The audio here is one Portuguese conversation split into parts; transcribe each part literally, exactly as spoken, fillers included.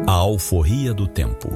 A alforria do tempo.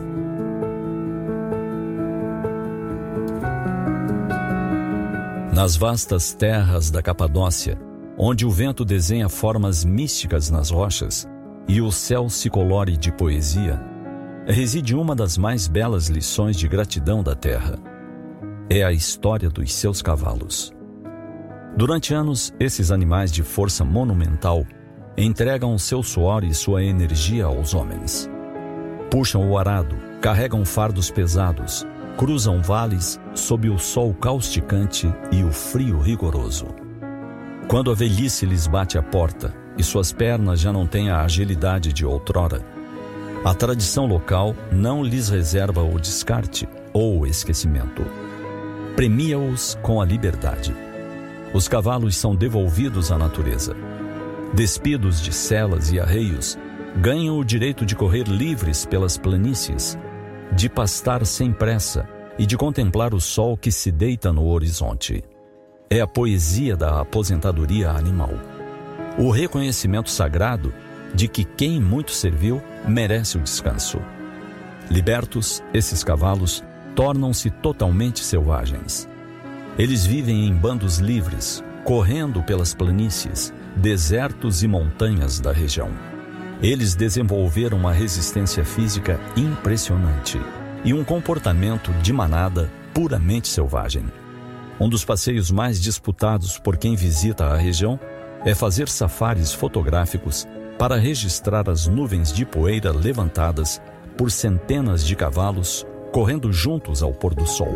Nas vastas terras da Capadócia, onde o vento desenha formas místicas nas rochas e o céu se colore de poesia, reside uma das mais belas lições de gratidão da terra. É a história dos seus cavalos. Durante anos, esses animais de força monumental entregam seu suor e sua energia aos homens. Puxam o arado, carregam fardos pesados, cruzam vales sob o sol causticante e o frio rigoroso. Quando a velhice lhes bate à porta e suas pernas já não têm a agilidade de outrora, a tradição local não lhes reserva o descarte ou o esquecimento. Premia-os com a liberdade. Os cavalos são devolvidos à natureza. Despidos de celas e arreios, ganham o direito de correr livres pelas planícies, de pastar sem pressa e de contemplar o sol que se deita no horizonte. É a poesia da aposentadoria animal. O reconhecimento sagrado de que quem muito serviu merece o descanso. Libertos, esses cavalos tornam-se totalmente selvagens. Eles vivem em bandos livres, correndo pelas planícies, desertos e montanhas da região. Eles desenvolveram uma resistência física impressionante e um comportamento de manada puramente selvagem. Um dos passeios mais disputados por quem visita a região é fazer safaris fotográficos para registrar as nuvens de poeira levantadas por centenas de cavalos correndo juntos ao pôr do sol.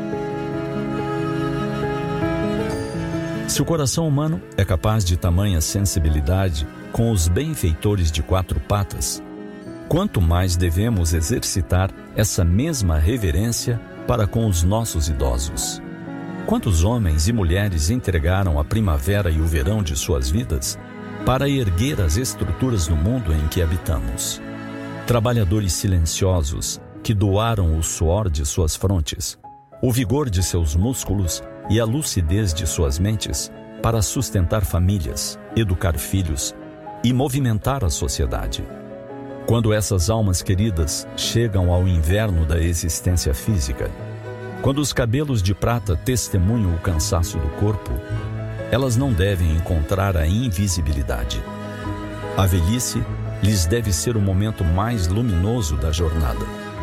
Se o coração humano é capaz de tamanha sensibilidade com os benfeitores de quatro patas, quanto mais devemos exercitar essa mesma reverência para com os nossos idosos. Quantos homens e mulheres entregaram a primavera e o verão de suas vidas para erguer as estruturas no mundo em que habitamos? Trabalhadores silenciosos que doaram o suor de suas frontes, o vigor de seus músculos e a lucidez de suas mentes para sustentar famílias, educar filhos e movimentar a sociedade. Quando essas almas queridas chegam ao inverno da existência física, quando os cabelos de prata testemunham o cansaço do corpo, elas não devem encontrar a invisibilidade. A velhice lhes deve ser o momento mais luminoso da jornada.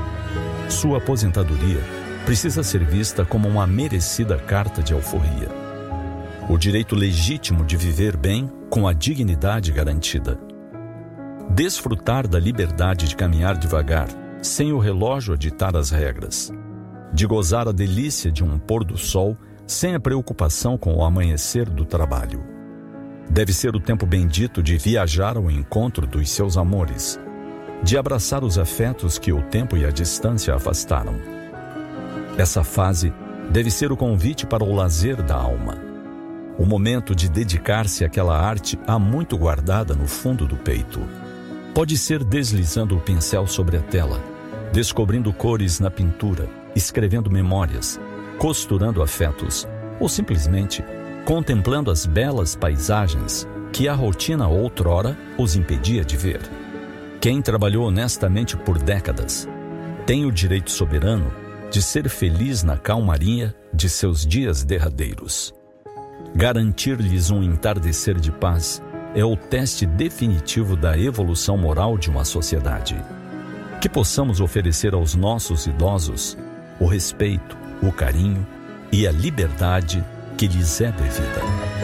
Sua aposentadoria precisa ser vista como uma merecida carta de alforria. O direito legítimo de viver bem com a dignidade garantida. Desfrutar da liberdade de caminhar devagar, sem o relógio a ditar as regras. De gozar a delícia de um pôr do sol, sem a preocupação com o amanhecer do trabalho. Deve ser o tempo bendito de viajar ao encontro dos seus amores, de abraçar os afetos que o tempo e a distância afastaram. Essa fase deve ser o convite para o lazer da alma, o momento de dedicar-se àquela arte há muito guardada no fundo do peito. Pode ser deslizando o pincel sobre a tela, descobrindo cores na pintura, escrevendo memórias, costurando afetos, ou simplesmente contemplando as belas paisagens que a rotina outrora os impedia de ver. Quem trabalhou honestamente por décadas tem o direito soberano de ser feliz na calmaria de seus dias derradeiros. Garantir-lhes um entardecer de paz é o teste definitivo da evolução moral de uma sociedade. Que possamos oferecer aos nossos idosos o respeito, o carinho e a liberdade que lhes é devida.